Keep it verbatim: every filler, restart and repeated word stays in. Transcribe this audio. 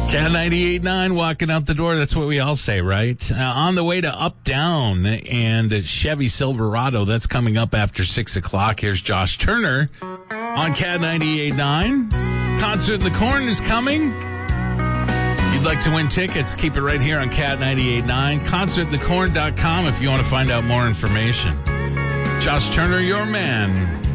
Cat ninety-eight point nine walking out the door. That's what we all say, right? Uh, on the way to Up Down and Chevy Silverado. That's coming up after six o'clock. Here's Josh Turner on Cat ninety-eight point nine. Concert in the Corn is coming. If you'd like to win tickets, keep it right here on Cat ninety-eight point nine. concert in the corn dot com if you want to find out more information. Josh Turner, your man.